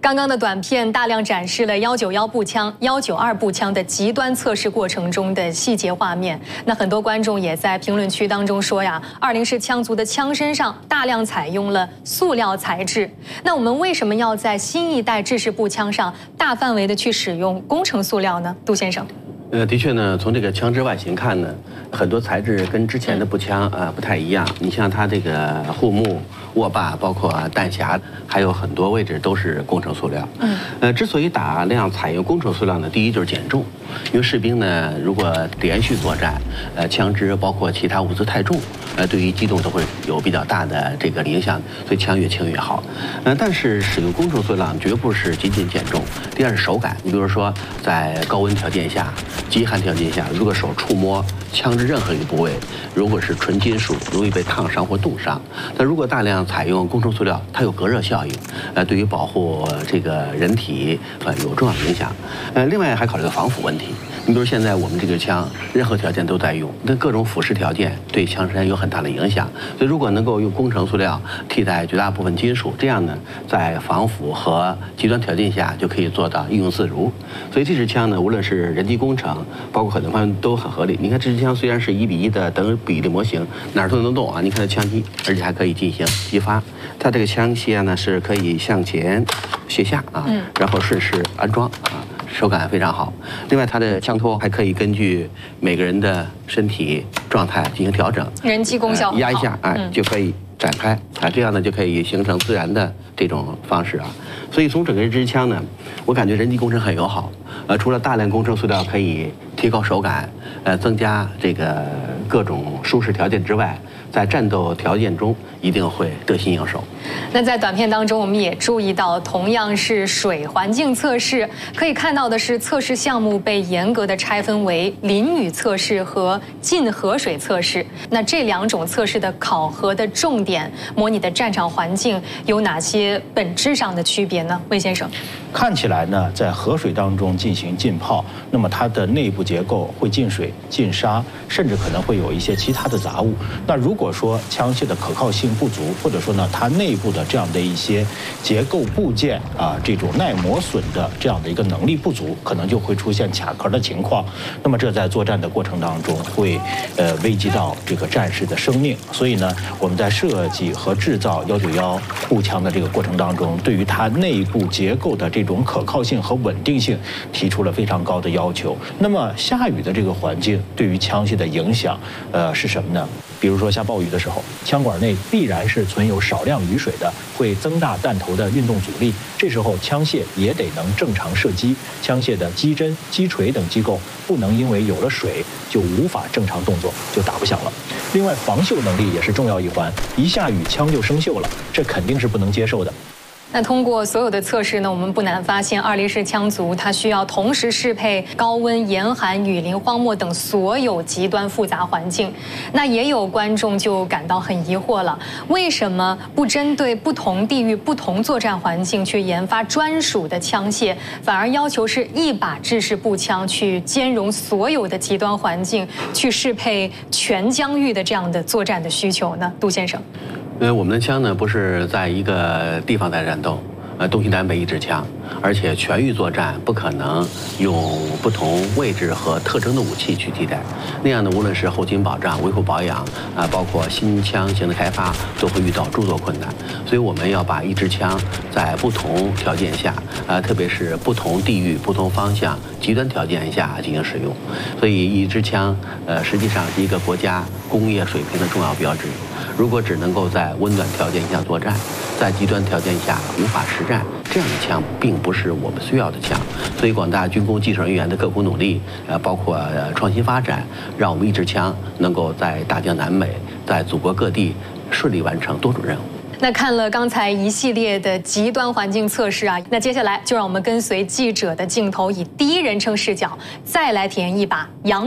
刚刚的短片大量展示了191步枪、192步枪的极端测试过程中的细节画面。那很多观众也在评论区当中说呀，20式枪族的枪身上大量采用了塑料材质。那我们为什么要在新一代制式步枪上大范围的去使用工程塑料呢？杜先生。 的确呢，从这个枪支外形看呢，很多材质跟之前的步枪不太一样。你像它这个护木、握把，包括弹匣，还有很多位置都是工程塑料。之所以大量采用工程塑料呢，第一就是减重，因为士兵呢如果连续作战，枪支包括其他物资太重，对于机动都会有比较大的这个影响，所以枪越轻越好。但是使用工程塑料绝不是仅仅减重，第二是手感。你比如说在高温条件下、极寒条件下，如果手触摸枪支任何一个部位，如果是纯金属，容易被烫伤或冻伤。但如果大量采用工程塑料，它有隔热效应，对于保护这个人体有重要影响。另外还考虑到防腐问题。你比如现在我们这个枪，任何条件都在用，那各种腐蚀条件对枪身有很大的影响。所以如果能够用工程塑料替代绝大部分金属，这样呢，在防腐和极端条件下就可以做到应用自如。所以这支枪呢，无论是人机工程，包括很多方面都很合理。你看这支枪虽然是1:1的等比例模型，哪儿都能动啊！你看它枪机，而且还可以进行激发。它这个枪械呢是可以向前卸下啊，然后顺势安装啊。手感非常好，另外它的枪托还可以根据每个人的身体状态进行调整， 人机功效压一下就可以展开啊，这样呢就可以形成自然的这种方式啊。所以从整个这支枪呢，我感觉人机工程很友好。除了大量工程塑料可以提高手感，增加这个各种舒适条件之外，在战斗条件中一定会得心应手。 那在短片当中，我们也注意到，同样是水环境测试，可以看到的是测试项目被严格的拆分为淋雨测试和近河水测试。那这两种测试的考核的重点，模拟的战场环境有哪些本质上的区别呢？魏先生， 看起来呢，在河水当中进行浸泡，那么它的内部结构会进水、进沙，甚至可能会有一些其他的杂物。那如果说枪械的可靠性不足，或者说呢，它内部的这样的一些结构部件这种耐磨损的这样的一个能力不足，可能就会出现卡壳的情况。那么这在作战的过程当中会危及到这个战士的生命。所以呢，我们在设计和制造191步枪的这个过程当中，对于它内部结构的这种可靠性和稳定性提出了非常高的要求。那么下雨的这个环境对于枪械的影响是什么呢？比如说下暴雨的时候，枪管内必然是存有少量雨水的，会增大弹头的运动阻力。这时候枪械也得能正常射击，枪械的击针、击锤等机构不能因为有了水就无法正常动作，就打不响了。另外，防锈能力也是重要一环，一下雨枪就生锈了，这肯定是不能接受的。 那通过所有的测试呢，我们不难发现，20式枪族它需要同时适配高温、严寒、雨林、荒漠等所有极端复杂环境。那也有观众就感到很疑惑了，为什么不针对不同地域、不同作战环境去研发专属的枪械，反而要求是一把制式步枪去兼容所有的极端环境，去适配全疆域的这样的作战的需求呢？杜先生。 我们的枪呢不是在一个地方在战斗，东西南北一支枪，而且全域作战不可能用不同位置和特征的武器去替代，那样呢，无论是后勤保障、维护保养包括新枪型的开发，都会遇到诸多困难。所以我们要把一支枪在不同条件下特别是不同地域、不同方向、极端条件下进行使用。所以一支枪实际上是一个国家工业水平的重要标志。如果只能够在温暖条件下作战，在极端条件下无法实战，这样的枪并不是我们需要的枪。所以广大军工技术人员的刻苦努力，包括创新发展，让我们一支枪能够在大江南北，在祖国各地顺利完成多种任务。 那看了刚才一系列的极端环境测试啊，那接下来就让我们跟随记者的镜头，以第一人称视角，再来体验一把